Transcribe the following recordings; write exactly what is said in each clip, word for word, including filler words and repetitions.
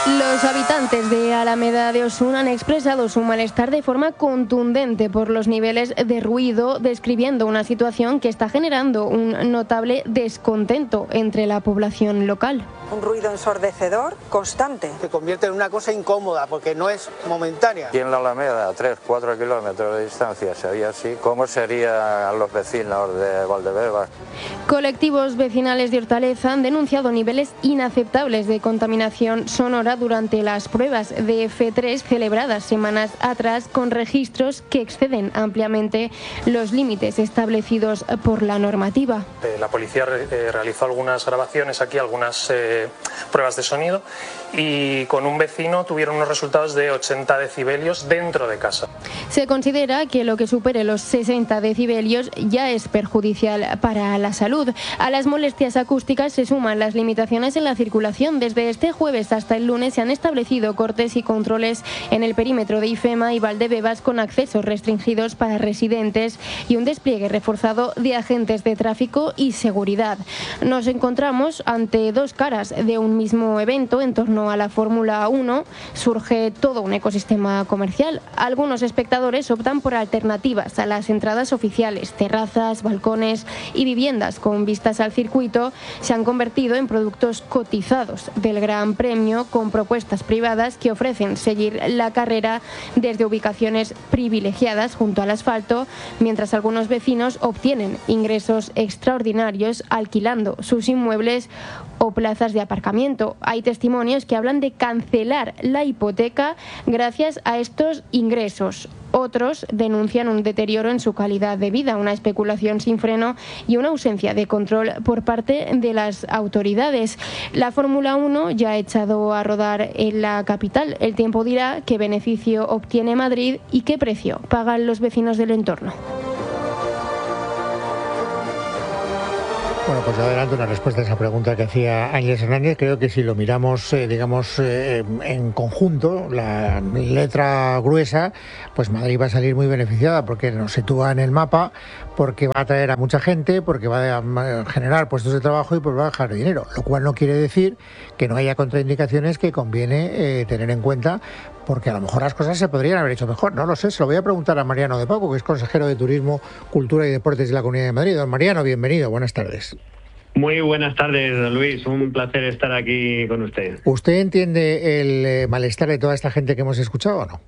Los habitantes de Alameda de Osun han expresado su malestar de forma contundente por los niveles de ruido, describiendo una situación que está generando un notable descontento entre la población local. Un ruido ensordecedor constante. Se convierte en una cosa incómoda porque no es momentánea. Aquí en la Alameda, a tres, cuatro kilómetros de distancia, sería así. ¿Cómo serían los vecinos de Valdebebas? Colectivos vecinales de Hortaleza han denunciado niveles inaceptables de contaminación sonora durante las pruebas de F tres celebradas semanas atrás, con registros que exceden ampliamente los límites establecidos por la normativa. Eh, la policía re eh, realizó algunas grabaciones aquí, algunas eh, pruebas de sonido, y con un vecino tuvieron unos resultados de ochenta decibelios dentro de casa. Se considera que lo que supere los sesenta decibelios ya es perjudicial para la salud. A las molestias acústicas se suman las limitaciones en la circulación. Desde este jueves hasta el lunes se han establecido cortes y controles en el perímetro de IFEMA y Valdebebas, con accesos restringidos para residentes y un despliegue reforzado de agentes de tráfico y seguridad. Nos encontramos ante dos caras de un mismo evento. En torno a la Fórmula uno surge todo un ecosistema comercial. Algunos espectadores optan por alternativas a las entradas oficiales. Terrazas, balcones y viviendas con vistas al circuito se han convertido en productos cotizados del Gran Premio, con propuestas privadas que ofrecen seguir la carrera desde ubicaciones privilegiadas junto al asfalto, mientras algunos vecinos obtienen ingresos extraordinarios alquilando sus inmuebles o plazas de aparcamiento. Hay testimonios que hablan de cancelar la hipoteca gracias a estos ingresos. Otros denuncian un deterioro en su calidad de vida, una especulación sin freno y una ausencia de control por parte de las autoridades. La Fórmula uno ya ha echado a rodar en la capital. El tiempo dirá qué beneficio obtiene Madrid y qué precio pagan los vecinos del entorno. Bueno, pues adelanto una respuesta a esa pregunta que hacía Ángeles Hernández. Creo que si lo miramos, eh, digamos, eh, en conjunto, la letra gruesa, pues Madrid va a salir muy beneficiada porque nos sitúa en el mapa, porque va a atraer a mucha gente, porque va a generar puestos de trabajo y pues va a dejar dinero. Lo cual no quiere decir que no haya contraindicaciones que conviene eh, tener en cuenta, porque a lo mejor las cosas se podrían haber hecho mejor. No lo sé, se lo voy a preguntar a Mariano de Paco, que es consejero de Turismo, Cultura y Deportes de la Comunidad de Madrid. Don Mariano, bienvenido, buenas tardes. Muy buenas tardes, don Luis. Un placer estar aquí con usted. ¿Usted entiende el eh, malestar de toda esta gente que hemos escuchado o no?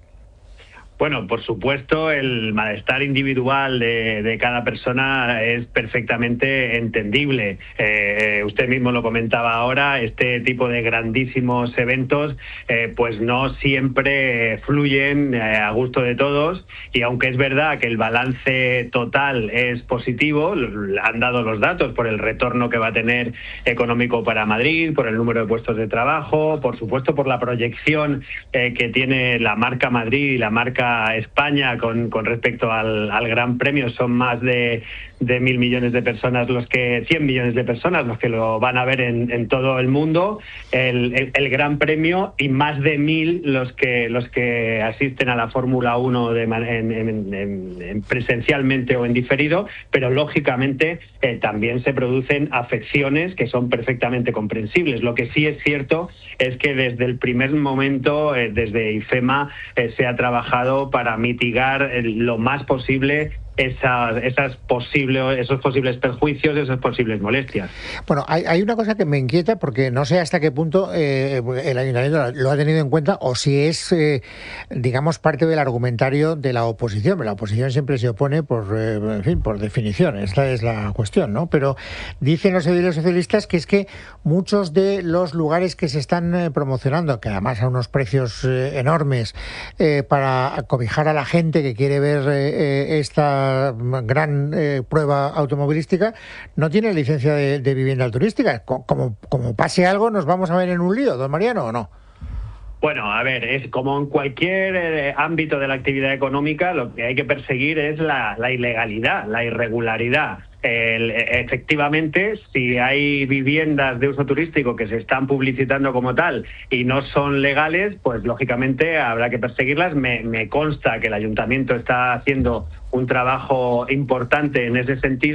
Bueno, por supuesto, el malestar individual de, de cada persona es perfectamente entendible. Eh, usted mismo lo comentaba ahora, este tipo de grandísimos eventos eh, pues no siempre fluyen eh, a gusto de todos, y aunque es verdad que el balance total es positivo, han dado los datos por el retorno que va a tener económico para Madrid, por el número de puestos de trabajo, por supuesto por la proyección eh, que tiene la marca Madrid y la marca España con, con respecto al, al Gran Premio. Son más de, de mil millones de personas los que, cien millones de personas los que lo van a ver en, en todo el mundo, el, el, el Gran Premio, y más de mil los que los que asisten a la Fórmula uno de, en, en, en, en presencialmente o en diferido, pero lógicamente eh, también se producen afecciones que son perfectamente comprensibles. Lo que sí es cierto es que desde el primer momento, eh, desde IFEMA, eh, se ha trabajado para mitigar eh, lo más posible esas, esas posibles, esos posibles perjuicios, esas posibles molestias. Bueno, hay, hay una cosa que me inquieta, porque no sé hasta qué punto eh, el Ayuntamiento lo ha tenido en cuenta, o si es, eh, digamos, parte del argumentario de la oposición. La oposición siempre se opone por, eh, en fin, por definición. Esta es la cuestión, ¿no? Pero dicen los ediles socialistas que es que muchos de los lugares que se están eh, promocionando, que además a unos precios eh, enormes, eh, para cobijar a la gente que quiere ver eh, esta gran eh, prueba automovilística, no tiene licencia de, de vivienda turística. Como, como pase algo, ¿nos vamos a ver en un lío, don Mariano, o no? Bueno, a ver, es como en cualquier eh, ámbito de la actividad económica, lo que hay que perseguir es la, la ilegalidad, la irregularidad. El, efectivamente, si hay viviendas de uso turístico que se están publicitando como tal y no son legales, pues lógicamente habrá que perseguirlas. Me, me consta que el ayuntamiento está haciendo un trabajo importante en ese sentido,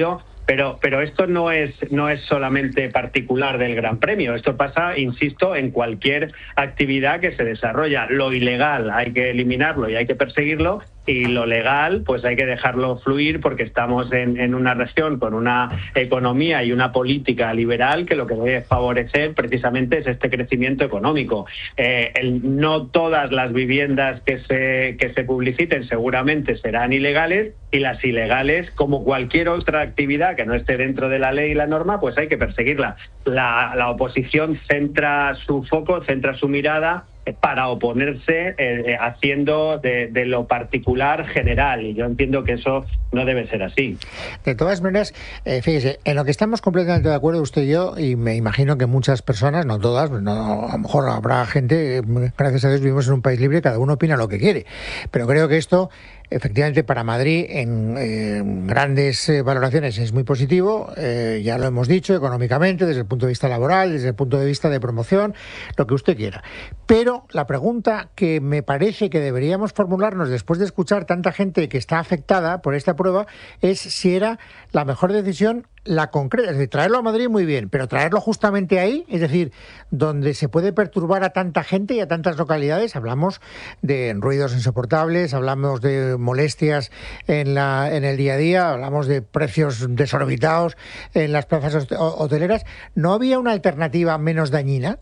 Pero, pero esto no es, no es solamente particular del Gran Premio. Esto pasa, insisto, en cualquier actividad que se desarrolla. Lo ilegal hay que eliminarlo y hay que perseguirlo, y lo legal pues hay que dejarlo fluir, porque estamos en, en una región con una economía y una política liberal que lo que debe favorecer precisamente es este crecimiento económico. Eh, el, no todas las viviendas que se, que se publiciten seguramente serán ilegales, y las ilegales, como cualquier otra actividad que no esté dentro de la ley y la norma, pues hay que perseguirla. La, la oposición centra su foco, centra su mirada para oponerse eh, haciendo de, de lo particular general, y yo entiendo que eso no debe ser así. De todas maneras, eh, fíjese, en lo que estamos completamente de acuerdo usted y yo, y me imagino que muchas personas, no todas, no, a lo mejor habrá gente, gracias a Dios vivimos en un país libre, cada uno opina lo que quiere, pero creo que esto efectivamente para Madrid en eh, grandes eh, valoraciones es muy positivo, eh, ya lo hemos dicho, económicamente, desde el punto de vista laboral, desde el punto de vista de promoción, lo que usted quiera. Pero la pregunta que me parece que deberíamos formularnos después de escuchar tanta gente que está afectada por esta prueba es si era la mejor decisión la concreta, es decir, traerlo a Madrid muy bien, pero traerlo justamente ahí, es decir, donde se puede perturbar a tanta gente y a tantas localidades. Hablamos de ruidos insoportables, hablamos de molestias en la en el día a día, hablamos de precios desorbitados en las plazas hoteleras. ¿No había una alternativa menos dañina?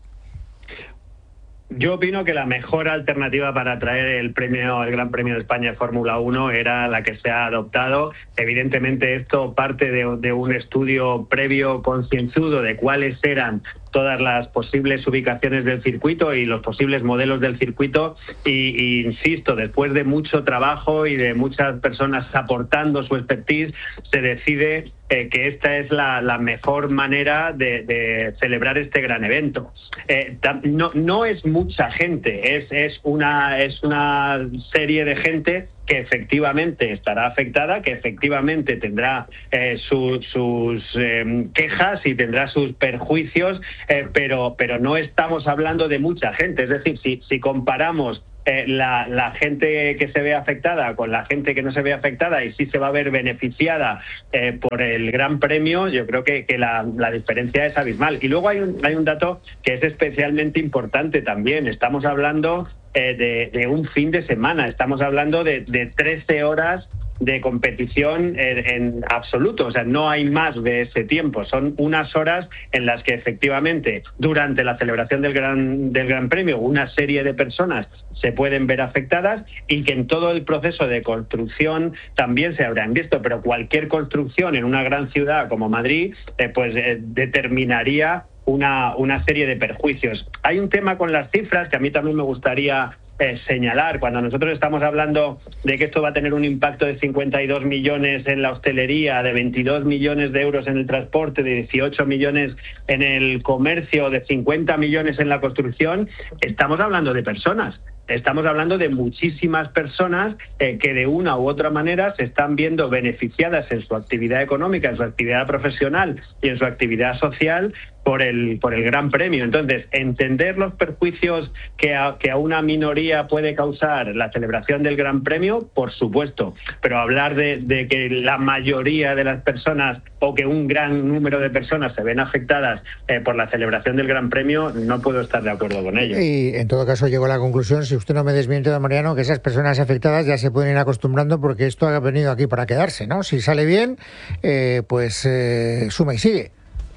Yo opino que la mejor alternativa para traer el premio, el Gran Premio de España de Fórmula uno era la que se ha adoptado. Evidentemente esto parte de, de un estudio previo concienzudo de cuáles eran todas las posibles ubicaciones del circuito y los posibles modelos del circuito, y, y insisto, después de mucho trabajo y de muchas personas aportando su expertise, se decide eh, que esta es la, la mejor manera de, de celebrar este gran evento. Eh, no, no es mucha gente, es, es, una, es una serie de gente que efectivamente estará afectada, que efectivamente tendrá eh, su, sus eh, quejas y tendrá sus perjuicios, eh, pero, pero no estamos hablando de mucha gente. Es decir, si, si comparamos eh, la, la gente que se ve afectada con la gente que no se ve afectada y sí se va a ver beneficiada eh, por el Gran Premio, yo creo que, que la, la diferencia es abismal. Y luego hay un, hay un dato que es especialmente importante también. Estamos hablando Eh, de, de un fin de semana. Estamos hablando de, de trece horas de competición en, en absoluto. O sea, no hay más de ese tiempo. Son unas horas en las que efectivamente durante la celebración del Gran, del Gran Premio una serie de personas se pueden ver afectadas, y que en todo el proceso de construcción también se habrán visto, pero cualquier construcción en una gran ciudad como Madrid eh, pues eh, determinaría Una, una serie de perjuicios. Hay un tema con las cifras que a mí también me gustaría eh, señalar. Cuando nosotros estamos hablando de que esto va a tener un impacto de cincuenta y dos millones en la hostelería, de veintidós millones de euros en el transporte, de dieciocho millones en el comercio, de cincuenta millones en la construcción, estamos hablando de personas. Estamos hablando de muchísimas personas eh, que de una u otra manera se están viendo beneficiadas en su actividad económica, en su actividad profesional y en su actividad social por el por el Gran Premio. Entonces, entender los perjuicios que a, que a una minoría puede causar la celebración del Gran Premio, por supuesto, pero hablar de, de que la mayoría de las personas o que un gran número de personas se ven afectadas eh, por la celebración del Gran Premio, no puedo estar de acuerdo con ello. Y en todo caso llego a la conclusión, si usted no me desmiente, don Mariano, que esas personas afectadas ya se pueden ir acostumbrando, porque esto ha venido aquí para quedarse, ¿no? Si sale bien, eh, pues eh, suma y sigue.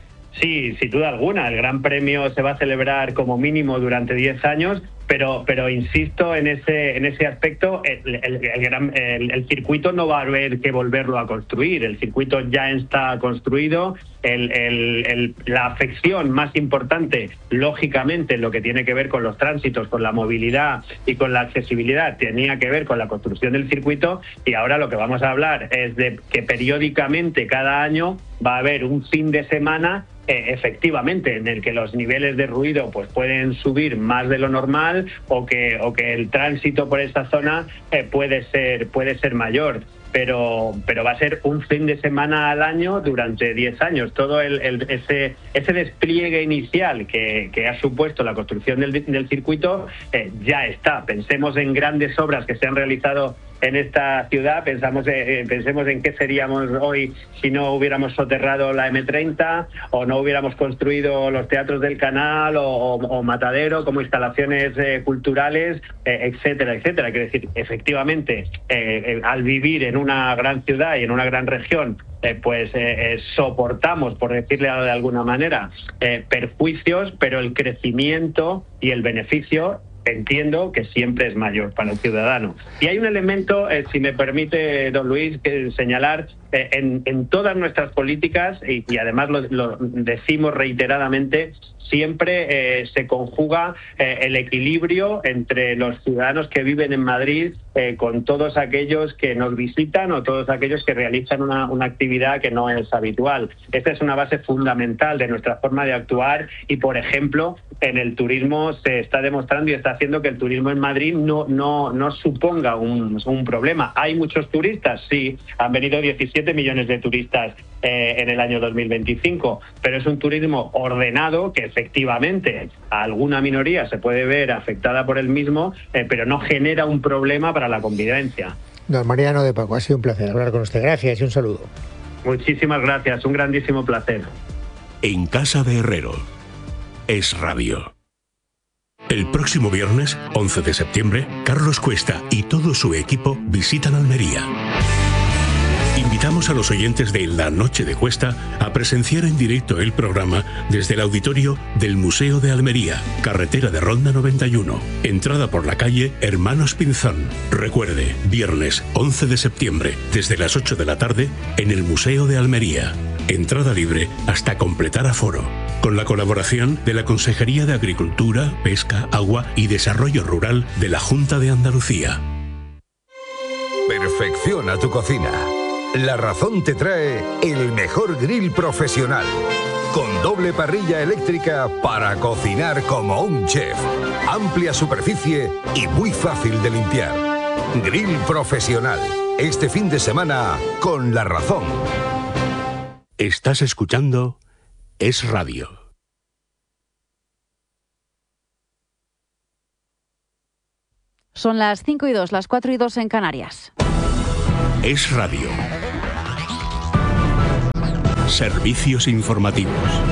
Sí, sin duda alguna. El Gran Premio se va a celebrar como mínimo durante diez años, pero pero insisto en ese en ese aspecto, el, el, el, gran, el, el circuito no va a haber que volverlo a construir. El circuito ya está construido. El, el, el, la afección más importante, lógicamente, en lo que tiene que ver con los tránsitos, con la movilidad y con la accesibilidad, tenía que ver con la construcción del circuito, y ahora lo que vamos a hablar es de que periódicamente, cada año, va a haber un fin de semana Eh, efectivamente en el que los niveles de ruido pues pueden subir más de lo normal, o que o que el tránsito por esta zona eh, puede ser puede ser mayor, pero pero va a ser un fin de semana al año durante diez años. Todo el, el ese ese despliegue inicial que, que ha supuesto la construcción del, del circuito eh, ya está. Pensemos en grandes obras que se han realizado en esta ciudad. Pensamos, eh, pensemos en qué seríamos hoy si no hubiéramos soterrado la eme treinta o no hubiéramos construido los teatros del Canal o, o, o Matadero como instalaciones eh, culturales, eh, etcétera, etcétera. Quiero decir, efectivamente, eh, eh, al vivir en una gran ciudad y en una gran región, Eh, pues eh, eh, soportamos, por decirle de alguna manera, eh, perjuicios, pero el crecimiento y el beneficio entiendo que siempre es mayor para el ciudadano. Y hay un elemento, eh, si me permite, don Luis, que señalar eh, en, en todas nuestras políticas, y, y además lo, lo decimos reiteradamente, siempre eh, se conjuga eh, el equilibrio entre los ciudadanos que viven en Madrid eh, con todos aquellos que nos visitan o todos aquellos que realizan una, una actividad que no es habitual. Esta es una base fundamental de nuestra forma de actuar y, por ejemplo, en el turismo se está demostrando y está haciendo que el turismo en Madrid no, no, no suponga un, un problema. ¿Hay muchos turistas? Sí, han venido diecisiete millones de turistas eh, en el año dos mil veinticinco, pero es un turismo ordenado que efectivamente a alguna minoría se puede ver afectada por el mismo, eh, pero no genera un problema para la convivencia. Don Mariano de Paco, ha sido un placer hablar con usted. Gracias y un saludo. Muchísimas gracias, un grandísimo placer. En Casa de Herrero, Es Radio. El próximo viernes, once de septiembre, Carlos Cuesta y todo su equipo visitan Almería. Invitamos a los oyentes de La Noche de Cuesta a presenciar en directo el programa desde el auditorio del Museo de Almería, carretera de Ronda noventa y uno, entrada por la calle Hermanos Pinzón. Recuerde, viernes once de septiembre, desde las ocho de la tarde, en el Museo de Almería. Entrada libre hasta completar aforo. Con la colaboración de la Consejería de Agricultura, Pesca, Agua y Desarrollo Rural de la Junta de Andalucía. Perfecciona tu cocina. La Razón te trae el mejor grill profesional, con doble parrilla eléctrica para cocinar como un chef. Amplia superficie y muy fácil de limpiar. Grill profesional. Este fin de semana con La Razón. Estás escuchando Es Radio. Son las cinco y dos, las cuatro y dos en Canarias. Es Radio. Servicios informativos.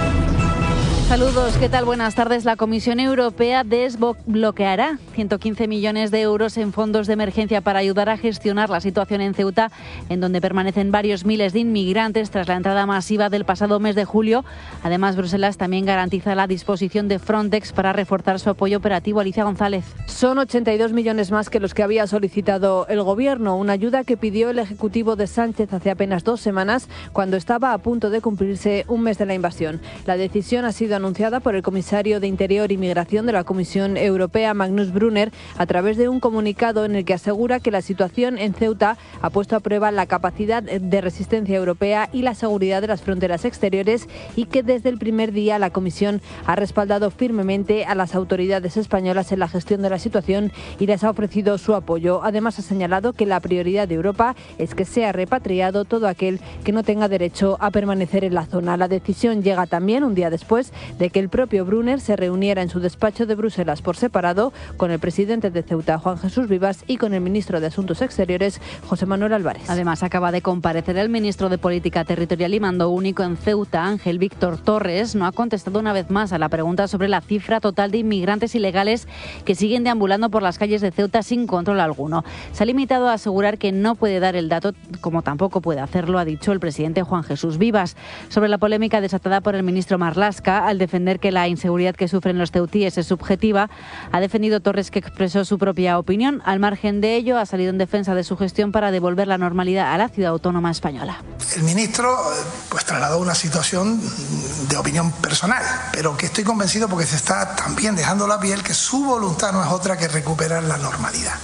Saludos, ¿qué tal? Buenas tardes. La Comisión Europea desbloqueará ciento quince millones de euros en fondos de emergencia para ayudar a gestionar la situación en Ceuta, en donde permanecen varios miles de inmigrantes tras la entrada masiva del pasado mes de julio. Además, Bruselas también garantiza la disposición de Frontex para reforzar su apoyo operativo. Alicia González. Son ochenta y dos millones más que los que había solicitado el Gobierno, una ayuda que pidió el Ejecutivo de Sánchez hace apenas dos semanas, cuando estaba a punto de cumplirse un mes de la invasión. La decisión ha sido anunciada por el comisario de Interior y Migración de la Comisión Europea, Magnus Brunner, a través de un comunicado en el que asegura que la situación en Ceuta ha puesto a prueba la capacidad de resistencia europea y la seguridad de las fronteras exteriores, y que desde el primer día la Comisión ha respaldado firmemente a las autoridades españolas en la gestión de la situación y les ha ofrecido su apoyo. Además, ha señalado que la prioridad de Europa es que sea repatriado todo aquel que no tenga derecho a permanecer en la zona. La decisión llega también un día después de que el propio Brunner se reuniera en su despacho de Bruselas por separado con el presidente de Ceuta, Juan Jesús Vivas, y con el ministro de Asuntos Exteriores, José Manuel Álvarez. Además, acaba de comparecer el ministro de Política Territorial y Mando Único en Ceuta, Ángel Víctor Torres. No ha contestado una vez más a la pregunta sobre la cifra total de inmigrantes ilegales que siguen deambulando por las calles de Ceuta sin control alguno. Se ha limitado a asegurar que no puede dar el dato, como tampoco puede hacerlo, ha dicho el presidente Juan Jesús Vivas. Sobre la polémica desatada por el ministro Marlaska, al defender que la inseguridad que sufren los ceutíes es subjetiva, ha defendido Torres que expresó su propia opinión. Al margen de ello, ha salido en defensa de su gestión para devolver la normalidad a la ciudad autónoma española. El ministro pues trasladó una situación de opinión personal, pero que estoy convencido porque se está también dejando la piel que su voluntad no es otra que recuperar la normalidad.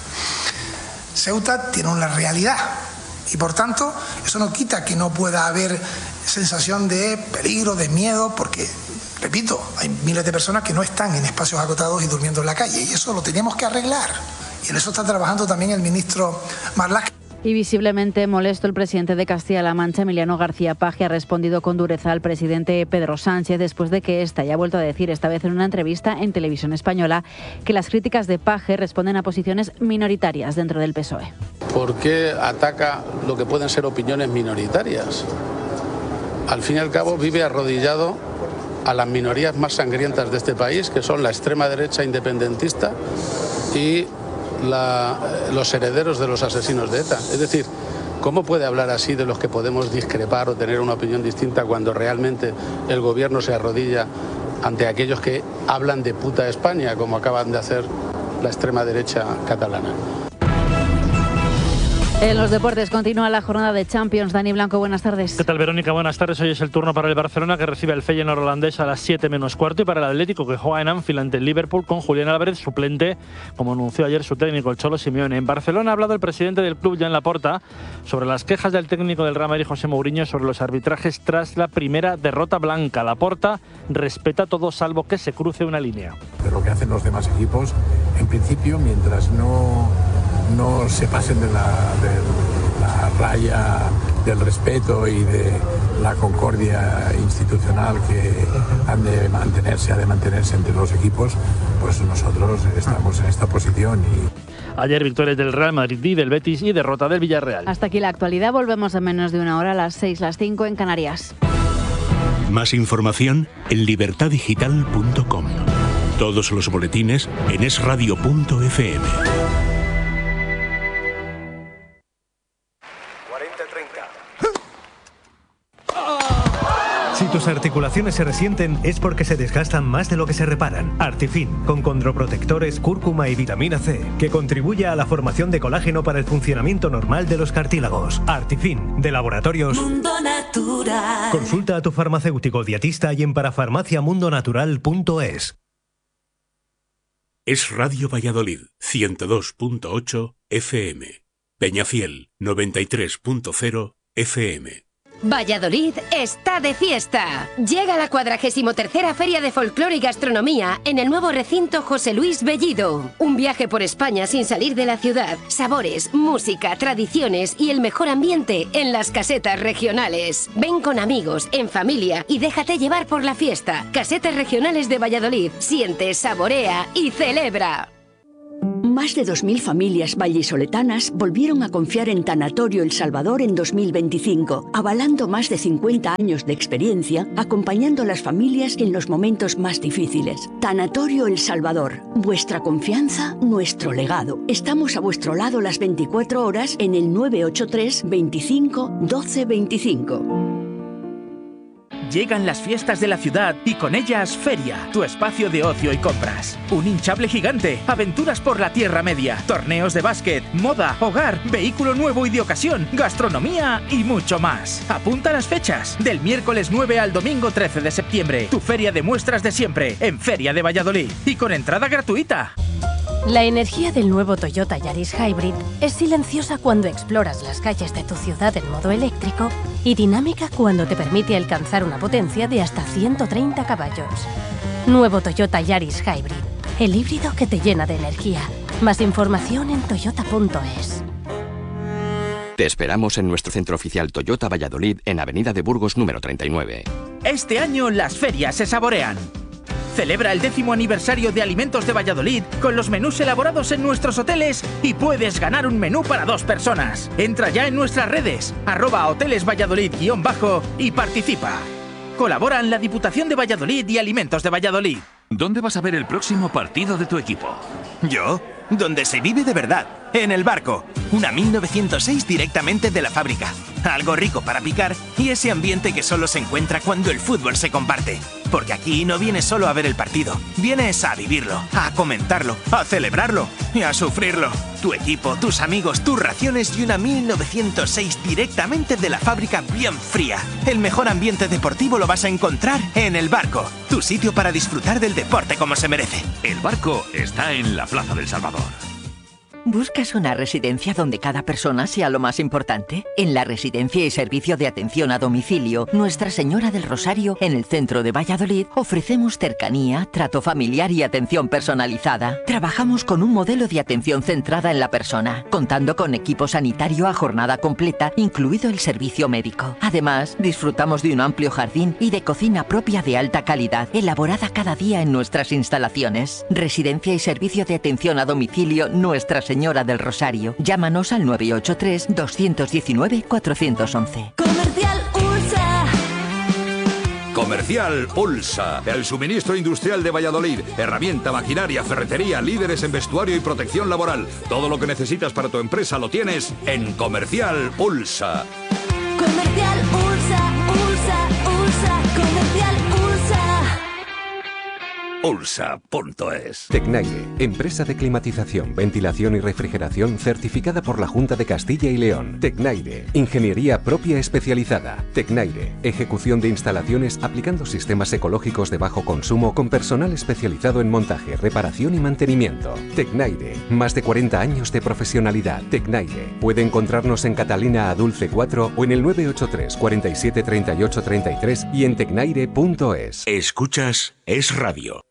Ceuta tiene una realidad y por tanto eso no quita que no pueda haber sensación de peligro, de miedo, porque, repito, hay miles de personas que no están en espacios acotados y durmiendo en la calle, y eso lo tenemos que arreglar. Y en eso está trabajando también el ministro Marlaska. Y visiblemente molesto, el presidente de Castilla-La Mancha, Emiliano García Paje, ha respondido con dureza al presidente Pedro Sánchez después de que ésta haya vuelto a decir, esta vez en una entrevista en Televisión Española, que las críticas de Paje responden a posiciones minoritarias dentro del P S O E. ¿Por qué ataca lo que pueden ser opiniones minoritarias? Al fin y al cabo vive arrodillado a las minorías más sangrientas de este país, que son la extrema derecha independentista y La, los herederos de los asesinos de ETA. Es decir, ¿cómo puede hablar así de los que podemos discrepar o tener una opinión distinta cuando realmente el gobierno se arrodilla ante aquellos que hablan de puta España, como acaban de hacer la extrema derecha catalana? En los deportes continúa la jornada de Champions. Dani Blanco, buenas tardes. ¿Qué tal, Verónica? Buenas tardes. Hoy es el turno para el Barcelona, que recibe al Feyenoord holandés a las siete menos cuarto, y para el Atlético, que juega en Anfield ante el Liverpool con Julián Álvarez suplente, como anunció ayer su técnico, el Cholo Simeone. En Barcelona ha hablado el presidente del club, Joan Laporta, sobre las quejas del técnico del Real Madrid, José Mourinho, sobre los arbitrajes tras la primera derrota blanca. Laporta respeta todo salvo que se cruce una línea. De lo que hacen los demás equipos, en principio, mientras no, no se pasen de la... De, la raya del respeto y de la concordia institucional que han de mantenerse, ha de mantenerse entre los equipos, pues nosotros estamos en esta posición. Y ayer victorias del Real Madrid y del Betis y derrota del Villarreal. Hasta aquí la actualidad, volvemos en menos de una hora, a las seis, las cinco en Canarias. Más información en libertad digital punto com. Todos los boletines en es radio punto efe eme. Si tus articulaciones se resienten es porque se desgastan más de lo que se reparan. Artifin, con condroprotectores, cúrcuma y vitamina C, que contribuye a la formación de colágeno para el funcionamiento normal de los cartílagos. Artifin, de Laboratorios Mundo Natural. Consulta a tu farmacéutico dietista y en parafarmacia mundo natural punto es. Es Radio Valladolid, ciento dos punto ocho efe eme. Peñafiel, noventa y tres punto cero efe eme. Valladolid está de fiesta. Llega la cuadragésimo tercera Feria de Folclore y Gastronomía en el nuevo recinto José Luis Bellido. Un viaje por España sin salir de la ciudad. Sabores, música, tradiciones y el mejor ambiente en las casetas regionales. Ven con amigos, en familia y déjate llevar por la fiesta. Casetas regionales de Valladolid. Siente, saborea y celebra. Más de dos mil familias vallisoletanas volvieron a confiar en Tanatorio El Salvador en dos mil veinticinco, avalando más de cincuenta años de experiencia, acompañando a las familias en los momentos más difíciles. Tanatorio El Salvador, vuestra confianza, nuestro legado. Estamos a vuestro lado las veinticuatro horas en el nueve ocho tres, veinticinco, doce veinticinco. Llegan las fiestas de la ciudad y con ellas Feria, tu espacio de ocio y compras. Un hinchable gigante, aventuras por la Tierra Media, torneos de básquet, moda, hogar, vehículo nuevo y de ocasión, gastronomía y mucho más. Apunta las fechas, del miércoles nueve al domingo trece de septiembre. Tu feria de muestras de siempre, en Feria de Valladolid y con entrada gratuita. La energía del nuevo Toyota Yaris Hybrid es silenciosa cuando exploras las calles de tu ciudad en modo eléctrico y dinámica cuando te permite alcanzar una potencia de hasta ciento treinta caballos. Nuevo Toyota Yaris Hybrid, el híbrido que te llena de energía. Más información en toyota punto es. Te esperamos en nuestro centro oficial Toyota Valladolid en Avenida de Burgos número treinta y nueve. Este año las ferias se saborean. Celebra el décimo aniversario de Alimentos de Valladolid con los menús elaborados en nuestros hoteles y puedes ganar un menú para dos personas. Entra ya en nuestras redes, arroba hoteles Valladolid guión bajo y participa. Colaboran la Diputación de Valladolid y Alimentos de Valladolid. ¿Dónde vas a ver el próximo partido de tu equipo? ¿Yo? Donde se vive de verdad, en El Barco. Una mil novecientos seis directamente de la fábrica. Algo rico para picar y ese ambiente que solo se encuentra cuando el fútbol se comparte. Porque aquí no vienes solo a ver el partido, vienes a vivirlo, a comentarlo, a celebrarlo y a sufrirlo. Tu equipo, tus amigos, tus raciones y una mil novecientos seis directamente de la fábrica bien fría. El mejor ambiente deportivo lo vas a encontrar en El Barco, tu sitio para disfrutar del deporte como se merece. El Barco está en la Plaza del Salvador. ¿Buscas una residencia donde cada persona sea lo más importante? En la Residencia y Servicio de Atención a Domicilio Nuestra Señora del Rosario, en el centro de Valladolid, ofrecemos cercanía, trato familiar y atención personalizada. Trabajamos con un modelo de atención centrada en la persona, contando con equipo sanitario a jornada completa, incluido el servicio médico. Además, disfrutamos de un amplio jardín y de cocina propia de alta calidad, elaborada cada día en nuestras instalaciones. Residencia y Servicio de Atención a Domicilio Nuestra Señora del Rosario. Llámanos al nueve ocho tres, dos uno nueve, cuatro uno uno. Comercial Ursa. Comercial Ulsa, el suministro industrial de Valladolid. Herramienta, maquinaria, ferretería, líderes en vestuario y protección laboral. Todo lo que necesitas para tu empresa lo tienes en Comercial Ulsa. Comercial Ursa, Ursa, Ursa, Comercial Ursa. Ulsa punto es. Tecnaire, empresa de climatización, ventilación y refrigeración certificada por la Junta de Castilla y León. Tecnaire, ingeniería propia especializada. Tecnaire, ejecución de instalaciones aplicando sistemas ecológicos de bajo consumo con personal especializado en montaje, reparación y mantenimiento. Tecnaire, más de cuarenta años de profesionalidad. Tecnaire, puede encontrarnos en Catalina Adulce cuatro o en el nueve ocho tres, cuarenta y siete, treinta y ocho, treinta y tres y en tecnaire punto es. Escuchas Es Radio.